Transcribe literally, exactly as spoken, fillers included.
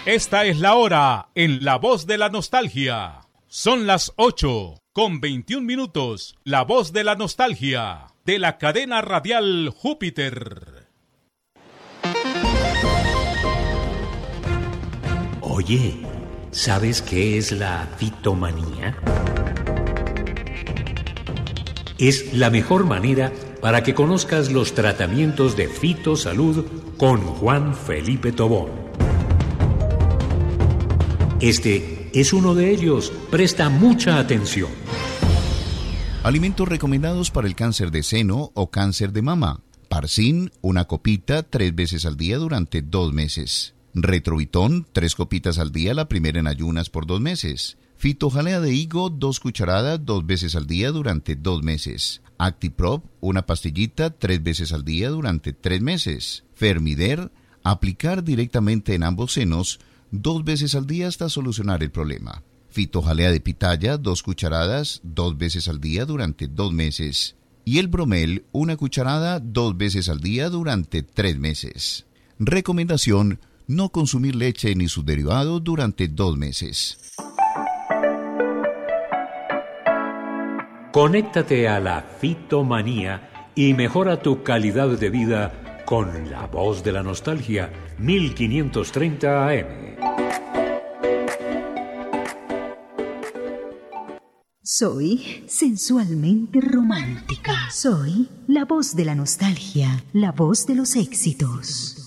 Esta es la hora en La Voz de la Nostalgia. Son las ocho con veintiún minutos. La Voz de la Nostalgia de la cadena radial Júpiter. Oye, ¿sabes qué es la fitomanía? Es la mejor manera para que conozcas los tratamientos de fitosalud con Juan Felipe Tobón. Este es uno de ellos. Presta mucha atención. Alimentos recomendados para el cáncer de seno o cáncer de mama. Parsin, una copita tres veces al día durante dos meses. Retrovitón, tres copitas al día, la primera en ayunas por dos meses. Fitojalea de higo, dos cucharadas, dos veces al día durante dos meses. Actiprop, una pastillita, tres veces al día durante tres meses. Fermider, aplicar directamente en ambos senos, dos veces al día hasta solucionar el problema. Fitojalea de pitaya, dos cucharadas, dos veces al día durante dos meses. Y el bromel, una cucharada, dos veces al día durante tres meses. Recomendación: no consumir leche ni sus derivados durante dos meses. Conéctate a la fitomanía y mejora tu calidad de vida con La Voz de la Nostalgia, mil quinientos treinta A M. Soy sensualmente romántica. Soy la voz de la nostalgia, la voz de los éxitos.